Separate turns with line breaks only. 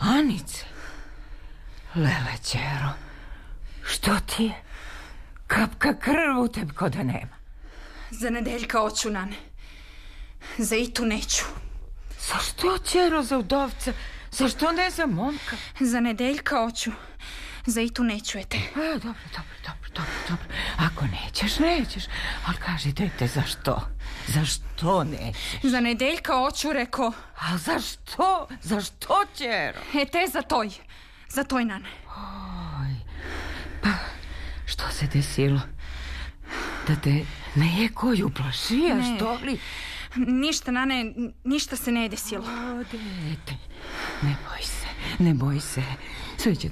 Anice, lele ćero, što ti je? Kapka krv u tebi ko da nema.
Za Nedeljka hoću, nane. Za Itu neću.
Zašto, ćero, za udovca? Zašto ne za momka?
Za Nedeljka hoću. Za Itu neću, ete.
Dobro. Ako nećeš. Ali kaži, dete, zašto? Zašto nećeš?
Za Nedeljka hoću, reko.
A zašto? Zašto, ćero?
Ete, za toj, nane.
Oj, pa, što se desilo? Da te neko uplaši, a što li?
Ništa, nane, ništa se ne desilo.
O, dete, ne boj se. Sve će